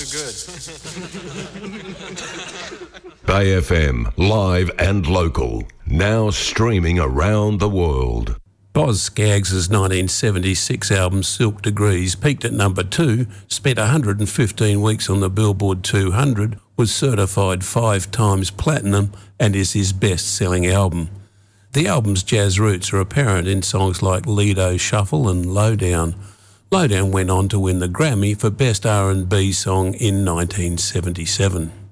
Bay FM, live and local, now streaming around the world. Boz Scaggs' 1976 album Silk Degrees peaked at number 2, spent 115 weeks on the Billboard 200, was certified 5 times platinum, and is his best-selling album. The album's jazz roots are apparent in songs like Lido Shuffle and Lowdown. Lowdown went on to win the Grammy for Best R&B Song in 1977.